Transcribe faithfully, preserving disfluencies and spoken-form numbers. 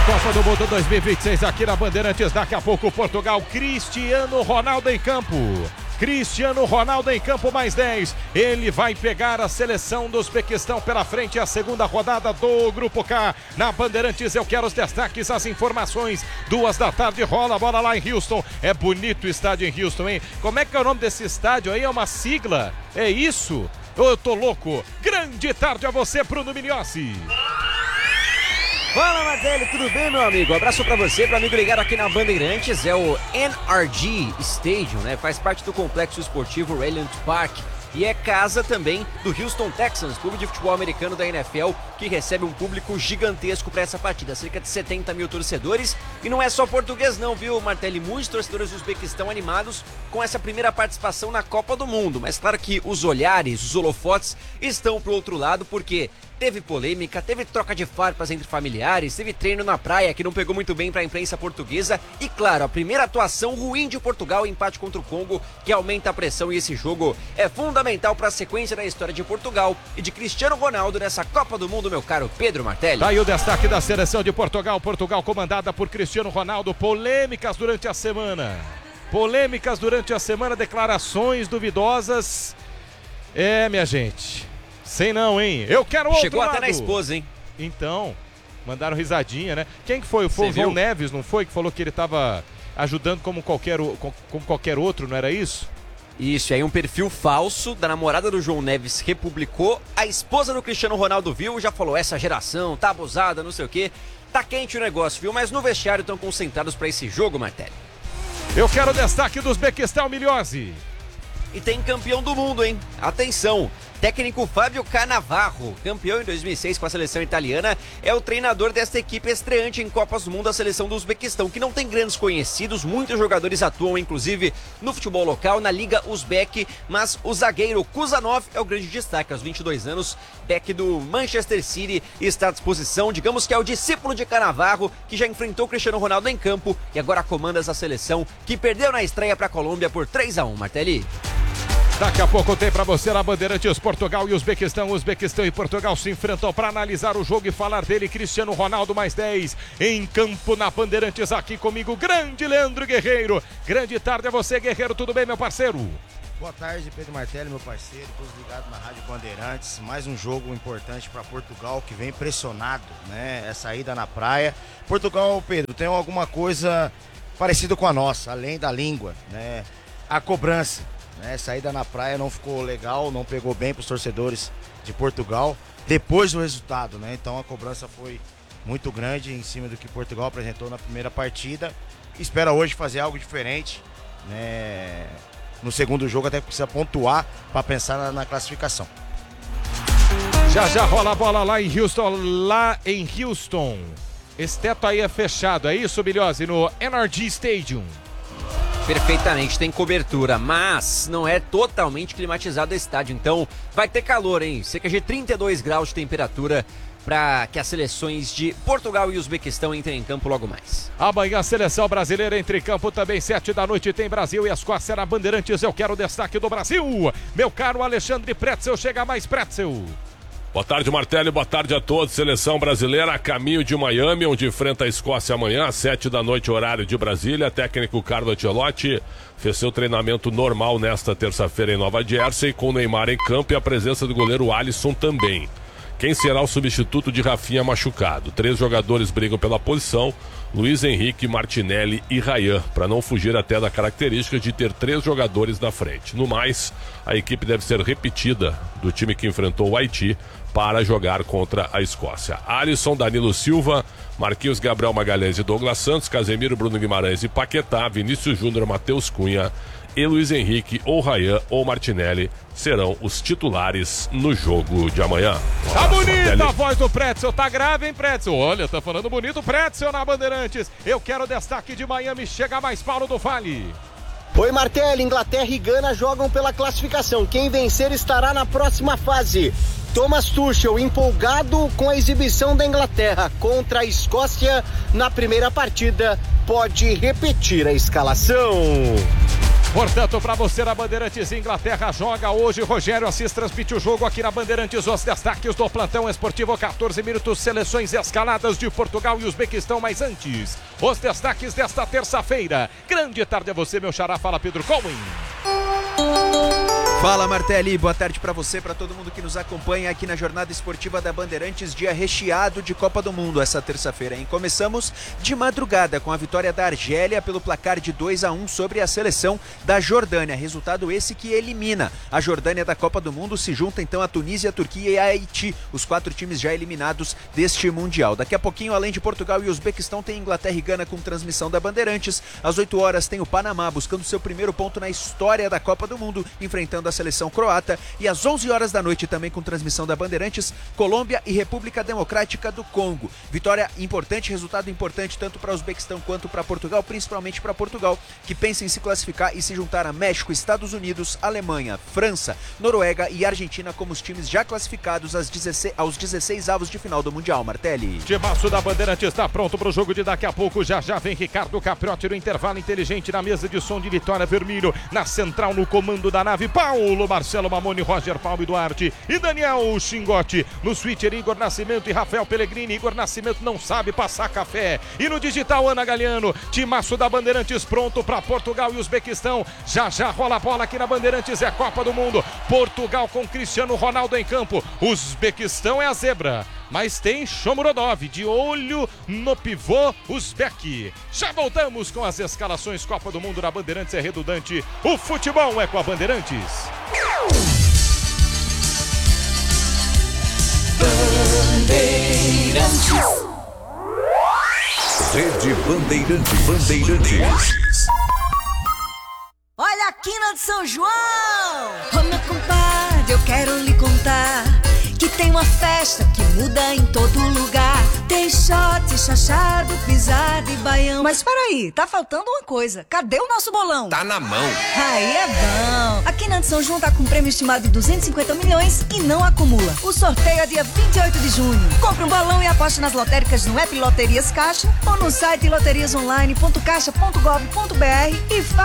Copa do Mundo dois mil e vinte e seis aqui na Bandeirantes. Daqui a pouco Portugal, Cristiano Ronaldo em campo. Cristiano Ronaldo em campo, mais dez. Ele vai pegar a seleção do Uzbequistão pela frente, a segunda rodada do Grupo K. Na Bandeirantes eu quero os destaques, as informações. Duas da tarde rola a bola lá em Houston. É bonito o estádio em Houston, hein? Como é que é o nome desse estádio aí? É uma sigla? É isso? Eu tô louco. Grande tarde a você, Bruno Migliozzi. Fala, Martelli, tudo bem, meu amigo? Um abraço pra você, pro amigo ligado aqui na Bandeirantes. É o N R G Stadium, né? Faz parte do complexo esportivo Reliant Park e é casa também do Houston Texans, clube de futebol americano da N F L, que recebe um público gigantesco para essa partida, cerca de setenta mil torcedores. E não é só português não, viu, Martelli? Muitos torcedores do Uzbequistão animados com essa primeira participação na Copa do Mundo. Mas claro que os olhares, os holofotes estão pro outro lado, porque teve polêmica, teve troca de farpas entre familiares, teve treino na praia que não pegou muito bem para a imprensa portuguesa e, claro, a primeira atuação ruim de Portugal, empate contra o Congo, que aumenta a pressão, e esse jogo é fundamental para a sequência da história de Portugal e de Cristiano Ronaldo nessa Copa do Mundo, meu caro Pedro Martelli. Tá aí o destaque da seleção de Portugal, Portugal comandada por Cristiano Ronaldo. Polêmicas durante a semana, polêmicas durante a semana, declarações duvidosas. É, minha gente, sei não, hein? Eu quero outro Chegou lado. Até na esposa, hein? Então, mandaram risadinha, né? Quem que foi? Foi o João Neves, não foi? Que falou que ele tava ajudando como qualquer, como qualquer outro, não era isso? Isso, aí um perfil falso da namorada do João Neves republicou. A esposa do Cristiano Ronaldo viu, já falou, essa geração tá abusada, não sei o quê. Tá quente o negócio, viu? Mas no vestiário estão concentrados para esse jogo, Martelli. Eu quero o destaque do Uzbequistão, Migliozzi. E tem campeão do mundo, hein? Atenção! Técnico Fábio Cannavaro, campeão em dois mil e seis com a seleção italiana, é o treinador desta equipe estreante em Copas do Mundo, a seleção do Uzbequistão, que não tem grandes conhecidos, muitos jogadores atuam inclusive no futebol local, na Liga Uzbek, mas o zagueiro Kuzanov é o grande destaque, aos vinte e dois anos, back do Manchester City, está à disposição, digamos que é o discípulo de Cannavaro, que já enfrentou o Cristiano Ronaldo em campo e agora comanda essa seleção, que perdeu na estreia para a Colômbia por três a um, Martelli. Daqui a pouco tem pra você na Bandeirantes. Portugal e Uzbequistão. Uzbequistão e Portugal se enfrentam para analisar o jogo e falar dele. Cristiano Ronaldo, mais dez em campo na Bandeirantes. Aqui comigo, grande Leandro Guerreiro. Grande tarde a você, Guerreiro. Tudo bem, meu parceiro? Boa tarde, Pedro Martelli, meu parceiro. Todos ligados na Rádio Bandeirantes. Mais um jogo importante para Portugal, que vem pressionado, né? Essa ida na praia. Portugal, Pedro, tem alguma coisa parecida com a nossa, além da língua, né? A cobrança. Né, saída na praia não ficou legal, não pegou bem para os torcedores de Portugal, depois do resultado, né? Então a cobrança foi muito grande em cima do que Portugal apresentou na primeira partida. Espera hoje fazer algo diferente, né? No segundo jogo até precisa pontuar para pensar na, na classificação. Já já rola a bola lá em Houston, lá em Houston. Esse teto aí é fechado, é isso, Migliozzi, no N R G Stadium. Perfeitamente, tem cobertura, mas não é totalmente climatizado o estádio, então vai ter calor, hein? Cerca de trinta e dois graus de temperatura para que as seleções de Portugal e Uzbequistão entrem em campo logo mais. Amanhã a seleção brasileira entra em campo também, sete da noite tem Brasil e Escócia na Bandeirantes. Eu quero o destaque do Brasil, meu caro Alexandre Pretzel, chega mais Pretzel. Boa tarde, Martelli, boa tarde a todos. Seleção brasileira a caminho de Miami, onde enfrenta a Escócia amanhã, às sete da noite, horário de Brasília. Técnico Carlo Ancelotti fez seu treinamento normal nesta terça-feira em Nova Jersey, com o Neymar em campo e a presença do goleiro Alisson também. Quem será o substituto de Rafinha machucado? Três jogadores brigam pela posição, Luiz Henrique, Martinelli e Ryan, para não fugir até da característica de ter três jogadores na frente. No mais, a equipe deve ser repetida do time que enfrentou o Haiti para jogar contra a Escócia. Alisson, Danilo Silva, Marquinhos, Gabriel Magalhães e Douglas Santos, Casemiro, Bruno Guimarães e Paquetá, Vinícius Júnior, Matheus Cunha e Luiz Henrique, ou Ryan ou Martinelli serão os titulares no jogo de amanhã. Tá bonita a voz do Pretzel, tá grave, hein, Pretzel? Olha, tá falando bonito, Pretzel na Bandeirantes. Eu quero o destaque de Miami, chega mais Paulo do Vale. Oi, Martelli, Inglaterra e Gana jogam pela classificação. Quem vencer estará na próxima fase. Thomas Tuchel empolgado com a exibição da Inglaterra contra a Escócia na primeira partida, pode repetir a escalação. Portanto, para você na Bandeirantes, Inglaterra joga hoje. Rogério Assis transmite o jogo aqui na Bandeirantes. Os destaques do plantão esportivo, quatorze minutos, seleções escaladas de Portugal e Uzbequistão. Mas antes, os destaques desta terça-feira. Grande tarde a você, meu xará. Fala, Pedro Cohen. Fala, Martelli, boa tarde para você, para todo mundo que nos acompanha aqui na Jornada Esportiva da Bandeirantes, dia recheado de Copa do Mundo essa terça-feira, hein? Começamos de madrugada com a vitória da Argélia pelo placar de dois a um sobre a seleção da Jordânia, resultado esse que elimina a Jordânia da Copa do Mundo, se junta então a Tunísia, a Turquia e a Haiti, os quatro times já eliminados deste Mundial. Daqui a pouquinho, além de Portugal e Uzbequistão, tem Inglaterra e Gana com transmissão da Bandeirantes. Às oito horas tem o Panamá buscando seu primeiro ponto na história da Copa do Mundo, enfrentando a seleção croata, e às onze horas da noite também com transmissão da Bandeirantes, Colômbia e República Democrática do Congo. Vitória importante, resultado importante tanto para o Uzbequistão quanto para Portugal, principalmente para Portugal, que pensa em se classificar e se juntar a México, Estados Unidos, Alemanha, França, Noruega e Argentina como os times já classificados aos dezesseis, aos dezesseis avos de final do Mundial, Martelli. Timaço da Bandeirantes está pronto para o jogo de daqui a pouco. Já já vem Ricardo Capriotti no intervalo inteligente na mesa de som de Vitória Vermelho, na central no comando da nave, Paulo Marcelo Mamoni, Roger Paulo e Duarte e Daniel Xingotti. No switcher, Igor Nascimento e Rafael Pellegrini. Igor Nascimento não sabe passar café. E no digital, Ana Galiano. Timaço da Bandeirantes pronto para Portugal e Uzbequistão. Já já rola a bola aqui na Bandeirantes. É Copa do Mundo. Portugal com Cristiano Ronaldo em campo. Uzbequistão é a zebra, mas tem Shomurodov de olho no pivô uzbek. Já voltamos com as escalações. Copa do Mundo na Bandeirantes é redundante. O futebol é com a Bandeirantes. Bandeirantes. Rede Bandeirante Bandeirantes. Olha a quina de São João! Ô meu compadre, eu quero lhe contar que tem uma festa que muda em todo lugar. Tem shot, chachado, pisada e baião. Mas peraí, tá faltando uma coisa. Cadê o nosso bolão? Tá na mão. Aí é bom. A Quina de São João tá com um prêmio estimado de duzentos e cinquenta milhões e não acumula. O sorteio é dia vinte e oito de junho. Compre um bolão e aposte nas lotéricas no app Loterias Caixa ou no site loterias online ponto caixa ponto gov ponto br e